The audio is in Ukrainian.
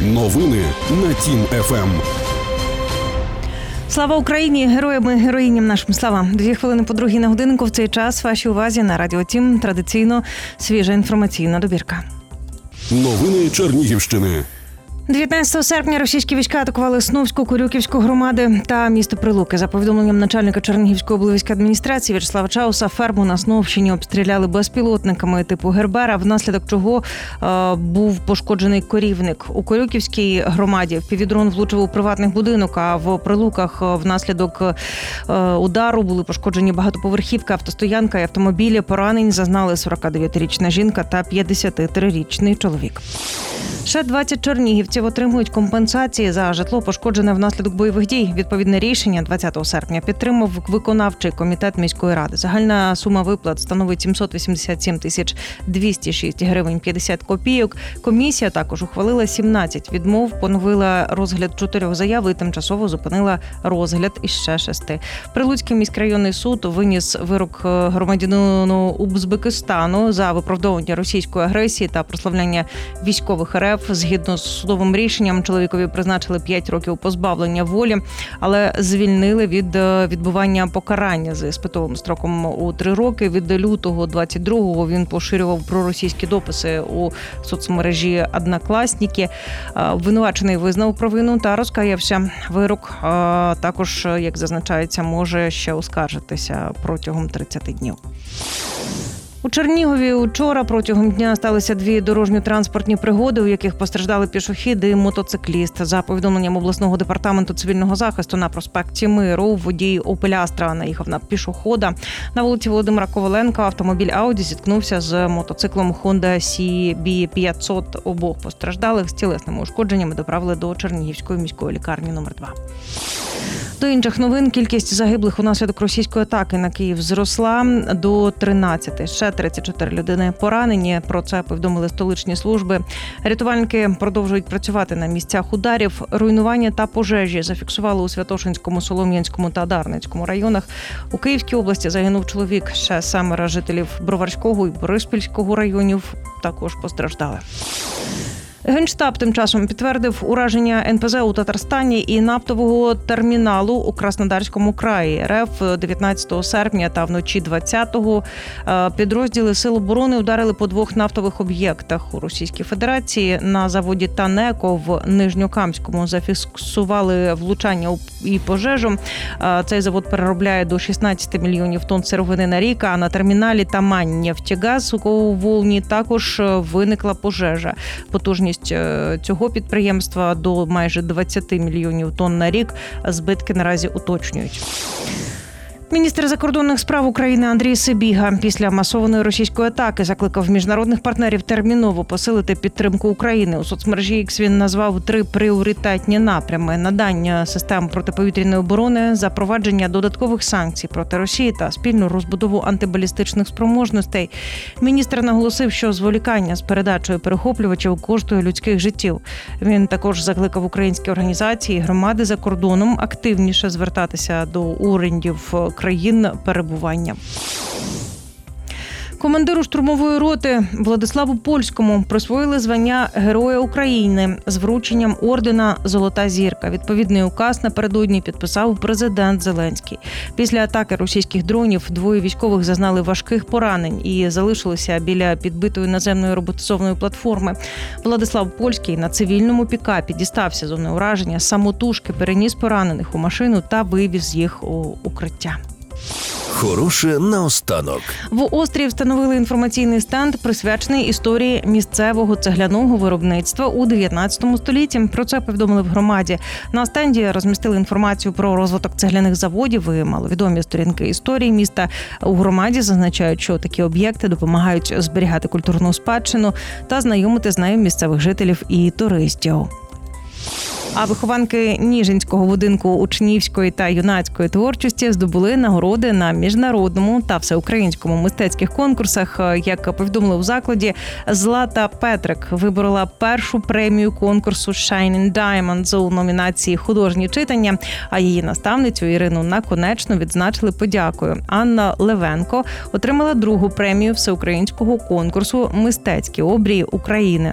Новини на Тім ФМ. Слава Україні! Героям і героїням нашим слава! 2 хвилини по 2 на годиннику. В цей час вашій увазі на Радіо Тім традиційно свіжа інформаційна добірка. Новини Чернігівщини. 19 серпня російські війська атакували Сновську, Корюківську громади та місто Прилуки. За повідомленням начальника Чернігівської облвійської адміністрації В'ячеслава Чауса, ферму на Сновщині обстріляли безпілотниками типу Гербера, внаслідок чого був пошкоджений корівник. У Корюківській громаді впівдрон влучив у приватний будинок, а в Прилуках внаслідок удару були пошкоджені багатоповерхівка, автостоянка і автомобілі. Поранень зазнали 49-річна жінка та 53-річний чоловік. Ще 20 чернігівців отримують компенсації за житло, пошкоджене внаслідок бойових дій. Відповідне рішення 20 серпня підтримав виконавчий комітет міської ради. Загальна сума виплат становить 787 тисяч 206 гривень 50 копійок. Комісія також ухвалила 17 відмов, поновила розгляд 4 заяв і тимчасово зупинила розгляд іще 6. Прилуцький міськрайонний суд виніс вирок громадянину Узбекистану за виправдовування російської агресії та прославляння військових РФ. Згідно з судовим рішенням, чоловікові призначили 5 років позбавлення волі, але звільнили від відбування покарання з іспитовим строком у 3 роки. Від лютого 22-го він поширював проросійські дописи у соцмережі «Однокласники». Винувачений визнав провину та розкаявся. Вирок також, як зазначається, може ще оскаржитися протягом 30 днів. У Чернігові учора протягом дня сталися 2 дорожньо-транспортні пригоди, у яких постраждали пішохід і мотоцикліст. За повідомленням обласного департаменту цивільного захисту, на проспекті Миру водій «Опель Астра» наїхав на пішохода. На вулиці Володимира Коваленка автомобіль «Ауді» зіткнувся з мотоциклом Honda CB500. Обох постраждалих з тілесними ушкодженнями доправили до Чернігівської міської лікарні номер 2. До інших новин. Кількість загиблих унаслідок російської атаки на Київ зросла до 13. Ще 34 людини поранені. Про це повідомили столичні служби. Рятувальники продовжують працювати на місцях ударів. Руйнування та пожежі зафіксували у Святошинському, Солом'янському та Дарницькому районах. У Київській області загинув чоловік. Ще 7 жителів Броварського і Бориспільського районів також постраждали. Генштаб тим часом підтвердив ураження НПЗ у Татарстані і нафтового терміналу у Краснодарському краї. РФ 19 серпня та вночі 20-го підрозділи Сил оборони ударили по 2 нафтових об'єктах у Російській Федерації. На заводі «Танеко» в Нижньокамському зафіксували влучання і пожежу. Цей завод переробляє до 16 мільйонів тонн сировини на рік, а на терміналі «Тамань-Нефтегаз» у Волні також виникла пожежа. Потужність цього підприємства до майже 20 мільйонів тонн на рік. Збитки наразі уточнюють. Міністр закордонних справ України Андрій Сибіга після масованої російської атаки закликав міжнародних партнерів терміново посилити підтримку України. У соцмережі X він назвав 3 пріоритетні напрями: надання систем протиповітряної оборони, запровадження додаткових санкцій проти Росії та спільну розбудову антибалістичних спроможностей. Міністр наголосив, що зволікання з передачею перехоплювачів коштує людських життів. Він також закликав українські організації і громади за кордоном активніше звертатися до урядів країн перебування. Командиру штурмової роти Владиславу Польському присвоїли звання Героя України з врученням ордена «Золота зірка». Відповідний указ напередодні підписав президент Зеленський. Після атаки російських дронів 2 військових зазнали важких поранень і залишилися біля підбитої наземної роботизованої платформи. Владислав Польський на цивільному пікапі дістався з зони ураження, самотужки переніс поранених у машину та вивіз їх у укриття. Хороше наостанок. В Острії встановили інформаційний стенд, присвячений історії місцевого цегляного виробництва у 19 столітті. Про це повідомили в громаді. На стенді розмістили інформацію про розвиток цегляних заводів і маловідомі сторінки історії міста. У громаді зазначають, що такі об'єкти допомагають зберігати культурну спадщину та знайомити з нею місцевих жителів і туристів. А вихованки Ніжинського будинку учнівської та юнацької творчості здобули нагороди на міжнародному та всеукраїнському мистецьких конкурсах. Як повідомили у закладі, Злата Петрик виборола першу премію конкурсу Shining Diamonds у номінації «Художні читання», а її наставницю Ірину Наконечну відзначили подякою. Анна Левенко отримала другу премію всеукраїнського конкурсу «Мистецькі обрії України».